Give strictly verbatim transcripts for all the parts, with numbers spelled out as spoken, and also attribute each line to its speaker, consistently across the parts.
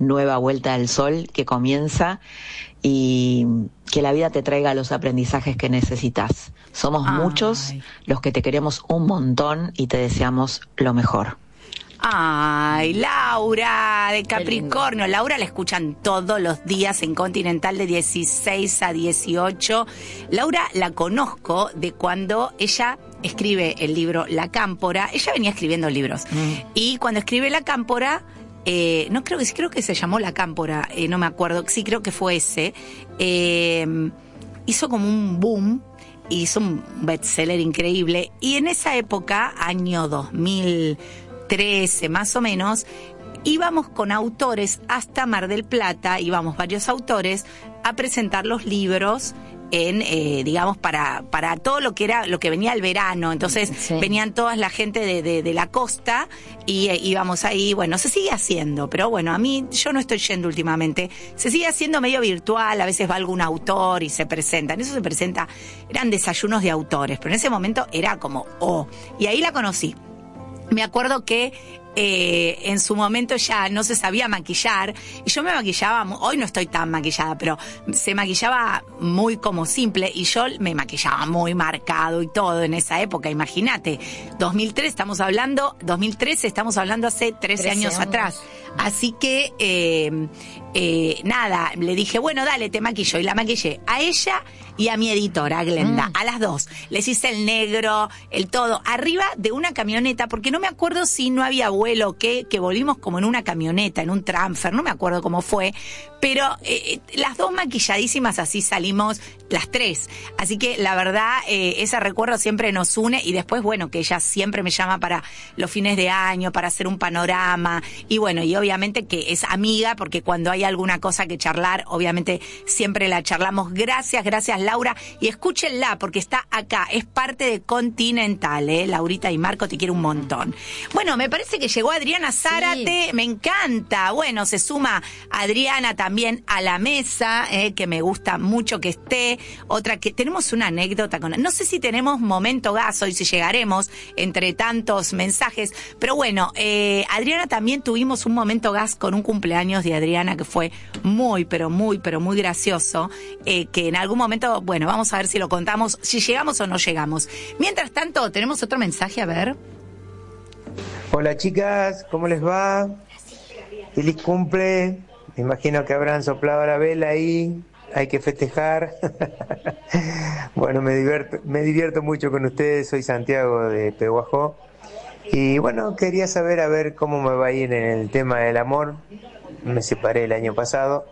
Speaker 1: nueva vuelta del sol que comienza y que la vida te traiga los aprendizajes que necesitas. Somos
Speaker 2: Ay.
Speaker 1: muchos los que te queremos un montón y te deseamos lo mejor.
Speaker 2: Ay, Laura de Capricornio. Laura la escuchan todos los días en Continental de dieciséis a dieciocho. Laura la conozco de cuando ella escribe el libro La Cámpora. Ella venía escribiendo libros. Mm. Y cuando escribe La Cámpora, eh, no creo que creo que se llamó La Cámpora, eh, no me acuerdo. Sí, creo que fue ese. Eh, hizo como un boom. Hizo un bestseller increíble. Y en esa época, año dos mil trece más o menos, íbamos con autores hasta Mar del Plata, íbamos varios autores a presentar los libros en, eh, digamos, para para todo lo que era, lo que venía el verano. Entonces, sí. venían toda la gente de, de, de la costa y eh, íbamos ahí. Bueno, se sigue haciendo, pero bueno, a mí, yo no estoy yendo últimamente. Se sigue haciendo medio virtual, a veces va algún autor y se presentan. Eso se presenta, eran desayunos de autores, pero en ese momento era como, oh, y ahí la conocí. Me acuerdo que eh, en su momento ya no se sabía maquillar y yo me maquillaba, hoy no estoy tan maquillada, pero se maquillaba muy como simple y yo me maquillaba muy marcado y todo en esa época, imagínate, dos mil tres estamos hablando, dos mil trece estamos hablando hace trece años atrás, así que eh, eh, nada, le dije, bueno, dale, te maquillo, y la maquillé a ella y a mi editora, Glenda, mm. a las dos. Les hice el negro, el todo, arriba de una camioneta, porque no me acuerdo si no había vuelo o qué, que volvimos como en una camioneta, en un transfer, no me acuerdo cómo fue, pero eh, las dos maquilladísimas, así salimos las tres. Así que la verdad, eh, ese recuerdo siempre nos une, y después, bueno, que ella siempre me llama para los fines de año, para hacer un panorama, y bueno, y obviamente que es amiga, porque cuando hay alguna cosa que charlar, obviamente siempre la charlamos. Gracias, gracias Laura, y escúchenla porque está acá, es parte de Continental, ¿eh? Laurita y Marco, te quiero un montón. Bueno, me parece que llegó Adriana Zárate, sí. Me encanta. Bueno, se suma Adriana también a la mesa, ¿eh? Que me gusta mucho que esté. Otra que tenemos una anécdota con, no sé si tenemos momento gas hoy, si llegaremos entre tantos mensajes, pero bueno, eh, Adriana también tuvimos un momento gas con un cumpleaños de Adriana que fue muy, pero muy, pero muy gracioso, eh, que en algún momento, bueno, vamos a ver si lo contamos, si llegamos o no llegamos. Mientras tanto, tenemos otro mensaje, a ver.
Speaker 3: Hola chicas, ¿cómo les va? Feliz cumple. Me imagino que habrán soplado la vela ahí. Hay que festejar. Bueno, me divierto, me divierto mucho con ustedes. Soy Santiago de Pehuajó. Y bueno, quería saber a ver cómo me va a ir en el tema del amor. Me separé el año pasado.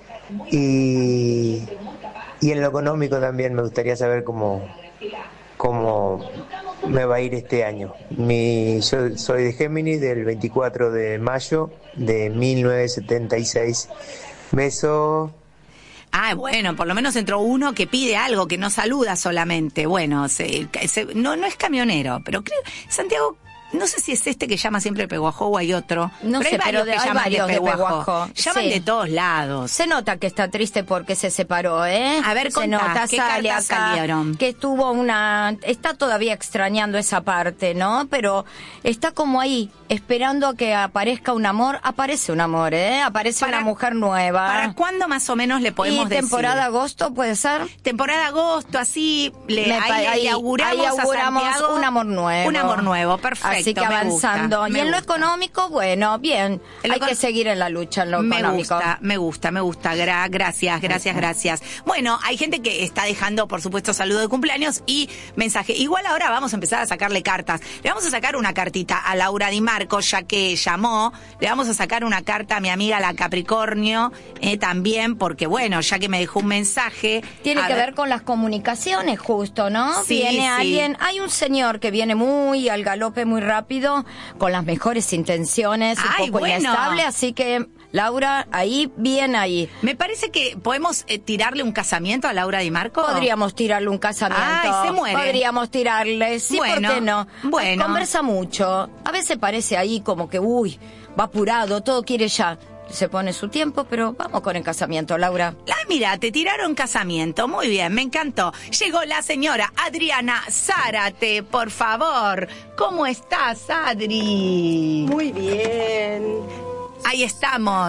Speaker 3: Y, y en lo económico también me gustaría saber cómo, cómo me va a ir este año. Mi, yo soy de Géminis, del veinticuatro de mayo de mil novecientos setenta y seis. Besos.
Speaker 2: Ah, bueno, por lo menos entró uno que pide algo, que no saluda solamente. Bueno, se, se, no, no es camionero, pero creo, Santiago, no sé si es este que llama siempre Pehuajó o hay otro.
Speaker 4: No
Speaker 2: pero
Speaker 4: sé,
Speaker 2: hay varios
Speaker 4: pero de,
Speaker 2: que
Speaker 4: hay
Speaker 2: llaman
Speaker 4: varios
Speaker 2: de Pehuajó.
Speaker 4: de Pehuajó.
Speaker 2: Llaman
Speaker 4: sí.
Speaker 2: de todos lados.
Speaker 4: Se nota que está triste porque se separó, ¿eh?
Speaker 2: A ver,
Speaker 4: se
Speaker 2: contá,
Speaker 4: nota,
Speaker 2: ¿qué
Speaker 4: sale
Speaker 2: cartas
Speaker 4: acá
Speaker 2: salieron?
Speaker 4: Que tuvo una... Está todavía extrañando esa parte, ¿no? Pero está como ahí, esperando a que aparezca un amor. Aparece un amor, ¿eh? Aparece
Speaker 2: para,
Speaker 4: una mujer nueva.
Speaker 2: ¿Para cuándo más o menos le podemos
Speaker 4: ¿Y
Speaker 2: decir?
Speaker 4: temporada agosto puede ser?
Speaker 2: Temporada agosto, así le,
Speaker 4: Me,
Speaker 2: ahí,
Speaker 4: ahí,
Speaker 2: ahí auguramos,
Speaker 4: ahí auguramos
Speaker 2: a Santiago
Speaker 4: un amor nuevo.
Speaker 2: Un amor nuevo, perfecto.
Speaker 4: Así que
Speaker 2: me
Speaker 4: avanzando.
Speaker 2: Gusta,
Speaker 4: y en
Speaker 2: gusta.
Speaker 4: lo económico, bueno, bien.
Speaker 2: En
Speaker 4: Hay
Speaker 2: con...
Speaker 4: que seguir en la lucha en lo
Speaker 2: me
Speaker 4: económico.
Speaker 2: Gusta, me gusta, me gusta. Gra- gracias, gracias, gracias. Bueno, hay gente que está dejando, por supuesto, saludo de cumpleaños y mensaje. Igual ahora vamos a empezar a sacarle cartas. Le vamos a sacar una cartita a Laura Di Marco, ya que llamó. Le vamos a sacar una carta a mi amiga la Capricornio, eh, también, porque bueno, ya que me dejó un mensaje.
Speaker 4: Tiene que
Speaker 2: ver...
Speaker 4: ver con las comunicaciones, justo, ¿no?
Speaker 2: Sí,
Speaker 4: viene
Speaker 2: sí.
Speaker 4: alguien, hay un señor que viene muy al galope, muy rápido, con las mejores intenciones, un
Speaker 2: Ay,
Speaker 4: poco
Speaker 2: bueno.
Speaker 4: inestable, así que Laura, ahí, bien ahí.
Speaker 2: Me parece que podemos eh, tirarle un casamiento a Laura Di Marco.
Speaker 4: Podríamos tirarle un casamiento.
Speaker 2: Ay, se muere.
Speaker 4: Podríamos tirarle, sí,
Speaker 2: bueno,
Speaker 4: ¿por qué no?
Speaker 2: Bueno.
Speaker 4: Conversa mucho. A veces parece ahí como que, uy, va apurado, todo quiere ya. Se pone su tiempo, pero vamos con el casamiento, Laura.
Speaker 2: Ah, mira, te tiraron casamiento. Muy bien, me encantó. Llegó la señora Adriana Zárate, por favor. ¿Cómo estás, Adri?
Speaker 5: Muy bien.
Speaker 2: Ahí estamos, ahí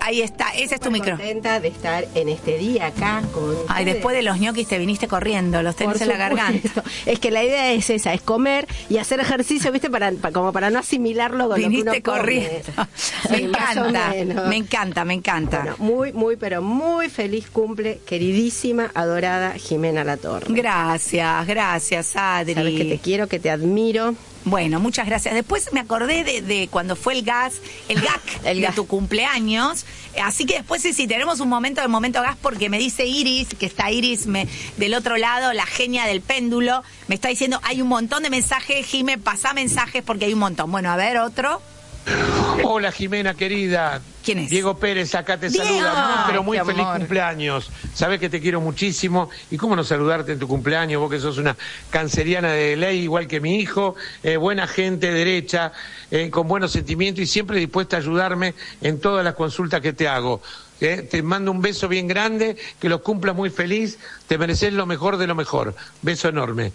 Speaker 2: ahí está, ese es tu
Speaker 5: Muy
Speaker 2: micro.
Speaker 5: contenta de estar en este día acá con
Speaker 2: Ay,
Speaker 5: ustedes.
Speaker 2: después de los ñoquis te viniste corriendo, los tenés
Speaker 5: Por
Speaker 2: en la
Speaker 5: supuesto.
Speaker 2: garganta.
Speaker 5: Es que la idea es esa, es comer y hacer ejercicio, ¿viste? Para, para como para no asimilarlo con
Speaker 2: Viniste
Speaker 5: lo que uno come.
Speaker 2: corriendo. Me
Speaker 5: Sí, más o
Speaker 2: encanta,
Speaker 5: menos.
Speaker 2: me encanta, me encanta.
Speaker 5: Bueno, muy, muy, pero muy feliz cumple, queridísima, adorada Jimena Latorre.
Speaker 2: Gracias, gracias, Adri.
Speaker 5: Sabes que te quiero, que te admiro.
Speaker 2: Bueno, muchas gracias. Después me acordé de, de cuando fue el gas, el gag
Speaker 4: El
Speaker 2: de
Speaker 4: gag.
Speaker 2: tu cumpleaños. Así que después sí, sí, tenemos un momento del momento gas porque me dice Iris, que está Iris me, del otro lado, la genia del péndulo, me está diciendo, hay un montón de mensajes, Jime, pasá mensajes porque hay un montón. Bueno, a ver, otro.
Speaker 6: Hola Jimena querida.
Speaker 2: ¿Quién es?
Speaker 6: Diego Pérez, acá te
Speaker 2: Diego.
Speaker 6: saluda, muy, pero muy
Speaker 4: Ay, qué
Speaker 6: feliz
Speaker 4: amor.
Speaker 6: cumpleaños. Sabes que te quiero muchísimo y cómo no saludarte en tu cumpleaños, vos que sos una canceriana de ley, igual que mi hijo, eh, buena gente, derecha, eh, con buenos sentimientos y siempre dispuesta a ayudarme en todas las consultas que te hago. Eh, te mando un beso bien grande, que los cumplas muy feliz, te mereces lo mejor de lo mejor. Beso enorme.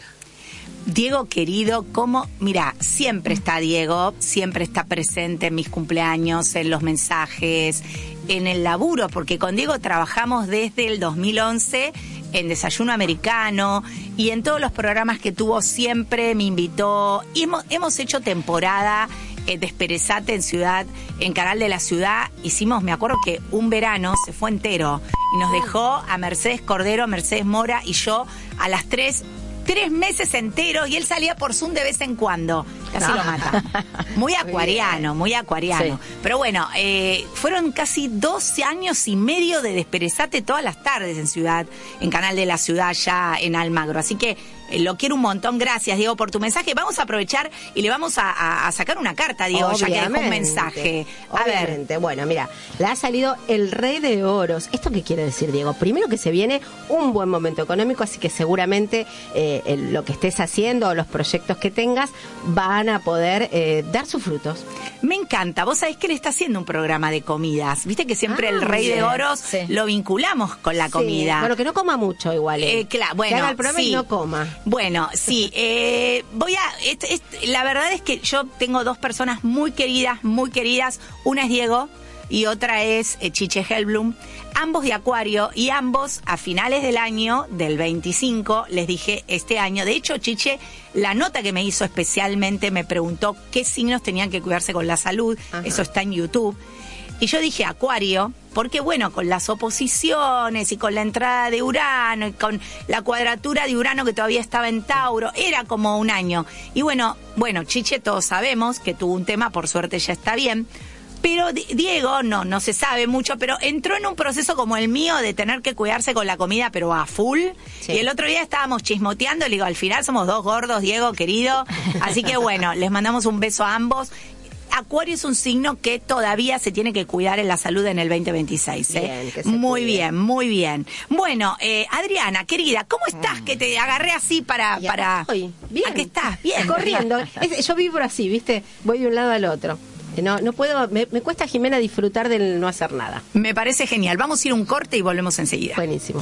Speaker 2: Diego querido, como, mira, siempre está Diego, siempre está presente en mis cumpleaños, en los mensajes, en el laburo, porque con Diego trabajamos desde el dos mil once en Desayuno Americano y en todos los programas que tuvo siempre me invitó. Y hemos, hemos hecho temporada eh, de Esperezate en Ciudad, en Canal de la Ciudad. Hicimos, me acuerdo que un verano se fue entero y nos dejó a Mercedes Cordero, Mercedes Mora y yo a las tres. Tres meses enteros y él salía por Zoom de vez en cuando. Casi
Speaker 4: No.
Speaker 2: lo mata. Muy acuariano, muy acuariano.
Speaker 4: Sí.
Speaker 2: Pero bueno, eh, fueron casi doce años y medio de Desperezate todas las tardes en Ciudad, en Canal de la Ciudad, ya en Almagro. Así que eh, lo quiero un montón. Gracias, Diego, por tu mensaje. Vamos a aprovechar y le vamos a, a, a sacar una carta, Diego, ya que dejó un
Speaker 5: Obviamente,
Speaker 2: mensaje. A ver.
Speaker 5: obviamente. Bueno, mira, le ha salido el Rey de Oros. ¿Esto qué quiere decir, Diego? Primero que se viene un buen momento económico, así que seguramente eh, el- lo que estés haciendo o los proyectos que tengas van a poder eh, dar sus frutos.
Speaker 2: Me encanta. Vos sabés que él está haciendo un programa de comidas. Viste que siempre
Speaker 5: Ah,
Speaker 2: el Rey
Speaker 5: sí.
Speaker 2: de Oros
Speaker 4: Sí.
Speaker 2: lo vinculamos con la
Speaker 5: Sí,
Speaker 2: comida.
Speaker 5: bueno, que no coma mucho igual. él.
Speaker 2: Eh, claro, bueno,
Speaker 5: que haga el programa
Speaker 2: sí.
Speaker 5: y no coma.
Speaker 2: Bueno, sí, eh, voy a... est- est- la verdad es que yo tengo dos personas muy queridas, muy queridas. Una es Diego y otra es eh, Chiche Hellblum, ambos de Acuario y ambos a finales del año, del veinticinco, les dije este año. De hecho, Chiche, la nota que me hizo especialmente me preguntó qué signos tenían que cuidarse con la salud.
Speaker 5: Ajá.
Speaker 2: Eso está en YouTube. Y yo dije Acuario, porque bueno, con las oposiciones y con la entrada de Urano y con la cuadratura de Urano que todavía estaba en Tauro, era como un año. Y bueno, bueno, Chiche todos sabemos que tuvo un tema, por suerte ya está bien. Pero Di- Diego, no, no se sabe mucho, pero entró en un proceso como el mío de tener que cuidarse con la comida, pero a full.
Speaker 5: Sí.
Speaker 2: Y el otro día estábamos chismoteando, le digo, al final somos dos gordos, Diego, querido. Así que bueno, les mandamos un beso a ambos. Acuario es un signo que todavía se tiene que cuidar en la salud en el veinte veintiséis. ¿eh?
Speaker 5: Bien, que se
Speaker 2: muy
Speaker 5: cuide.
Speaker 2: bien, muy bien. Bueno, eh, Adriana, querida, ¿cómo estás? Que te agarré así para...
Speaker 5: Y acá
Speaker 2: para...
Speaker 5: estoy. Bien.
Speaker 2: Aquí estás, bien.
Speaker 5: Corriendo. Es- yo vivo así, ¿viste? Voy de un lado al otro. No, no puedo, me, me cuesta, Jimena, disfrutar del no hacer nada.
Speaker 2: Me parece genial. Vamos a ir a un corte y volvemos enseguida.
Speaker 5: Buenísimo.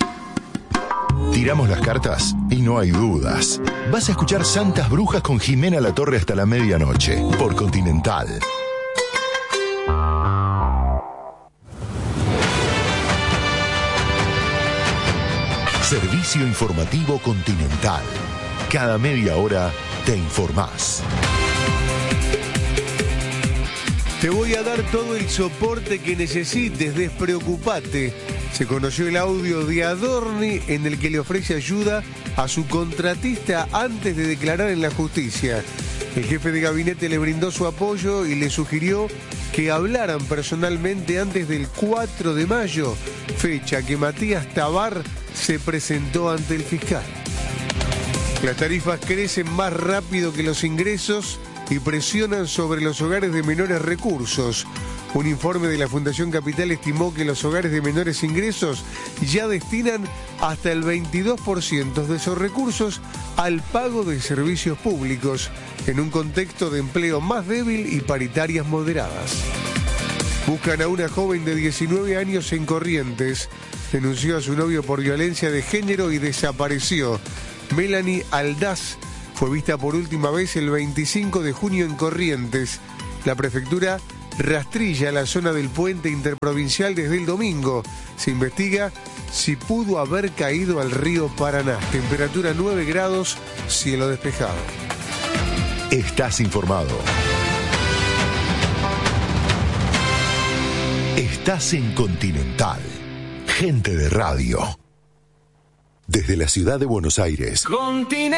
Speaker 7: Tiramos las cartas y no hay dudas. Vas a escuchar Santas Brujas con Jimena Latorre hasta la medianoche por Continental. Servicio informativo Continental. Cada media hora te informás.
Speaker 8: Te voy a dar todo el soporte que necesites, despreocupate. Se conoció el audio de Adorni en el que le ofrece ayuda a su contratista antes de declarar en la justicia. El jefe de gabinete le brindó su apoyo y le sugirió que hablaran personalmente antes del cuatro de mayo, fecha que Matías Tabar se presentó ante el fiscal. Las tarifas crecen más rápido que los ingresos y presionan sobre los hogares de menores recursos. Un informe de la Fundación Capital estimó que los hogares de menores ingresos ya destinan hasta el veintidós por ciento de esos recursos al pago de servicios públicos, en un contexto de empleo más débil y paritarias moderadas. Buscan a una joven de diecinueve años en Corrientes. Denunció a su novio por violencia de género y desapareció. Melanie Aldaz fue vista por última vez el veinticinco de junio en Corrientes. La prefectura rastrilla la zona del puente interprovincial desde el domingo. Se investiga si pudo haber caído al río Paraná. Temperatura nueve grados, cielo despejado.
Speaker 7: Estás informado. Estás en Continental. Gente de radio. Desde la ciudad de Buenos Aires.
Speaker 9: Continental.